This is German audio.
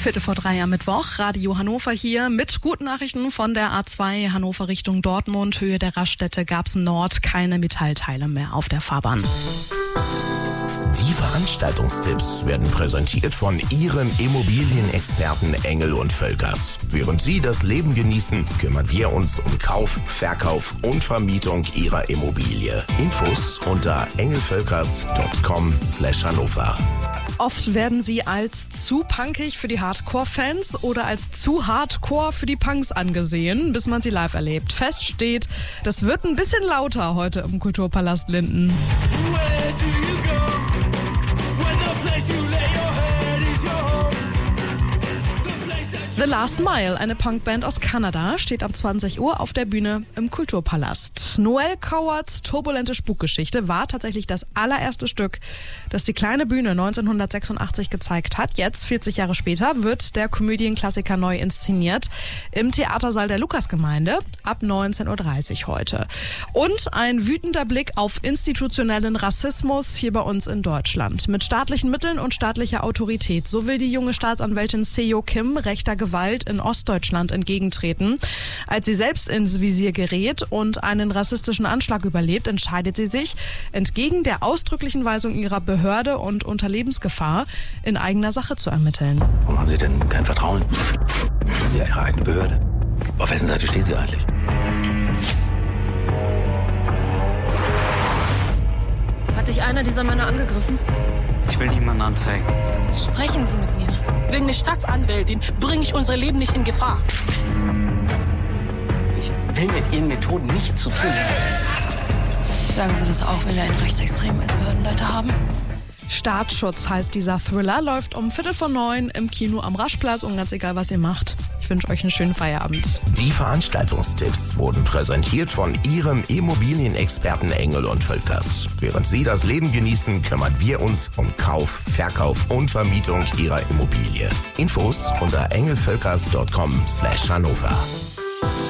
2:15 am Mittwoch, Radio Hannover hier mit guten Nachrichten von der A2 Hannover Richtung Dortmund. Höhe der Raststätte Garbsen Nord, keine Metallteile mehr auf der Fahrbahn. Die Veranstaltungstipps werden präsentiert von Ihrem Immobilienexperten Engel & Völkers. Während Sie das Leben genießen, kümmern wir uns um Kauf, Verkauf und Vermietung Ihrer Immobilie. Infos unter engelvölkers.com/Hannover. Oft werden sie als zu punkig für die Hardcore-Fans oder als zu Hardcore für die Punks angesehen, bis man sie live erlebt. Fest steht, das wird ein bisschen lauter heute im Kulturpalast Linden. The Last Mile, eine Punkband aus Kanada, steht ab 20 Uhr auf der Bühne im Kulturpalast. Noel Cowards turbulente Spukgeschichte war tatsächlich das allererste Stück, das die kleine Bühne 1986 gezeigt hat. Jetzt, 40 Jahre später, wird der Komödienklassiker neu inszeniert im Theatersaal der Lukasgemeinde ab 19:30 Uhr heute. Und ein wütender Blick auf institutionellen Rassismus hier bei uns in Deutschland. Mit staatlichen Mitteln und staatlicher Autorität. So will die junge Staatsanwältin Seo Kim rechter Gewalt in Ostdeutschland entgegentreten. Als sie selbst ins Visier gerät und einen rassistischen Anschlag überlebt, entscheidet sie sich, entgegen der ausdrücklichen Weisung ihrer Behörde und unter Lebensgefahr in eigener Sache zu ermitteln. Warum haben Sie denn kein Vertrauen in Ihre eigene Behörde? Auf wessen Seite stehen Sie eigentlich? Hat dich einer dieser Männer angegriffen? Ich will niemanden anzeigen. Sprechen Sie mit mir. Wegen der Staatsanwältin bringe ich unser Leben nicht in Gefahr. Ich will mit Ihren Methoden nichts zu tun haben. Sagen Sie das auch, wenn wir einen Rechtsextremen als Behördenleiter haben? Staatsschutz heißt dieser Thriller, läuft um 8:45 im Kino am Raschplatz und ganz egal, was ihr macht. Ich wünsche euch einen schönen Feierabend. Die Veranstaltungstipps wurden präsentiert von Ihrem Immobilienexperten Engel & Völkers. Während Sie das Leben genießen, kümmern wir uns um Kauf, Verkauf und Vermietung Ihrer Immobilie. Infos unter engelvölkers.com/Hannover.